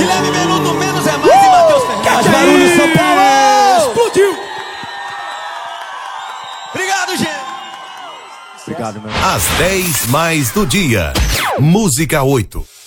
Guilherme Menudo, menos é mais e Matheus Ferraz. Barulho, São Paulo! Explodiu! Obrigado, gente. Obrigado, meu. Às 10 mais do dia. Música 8.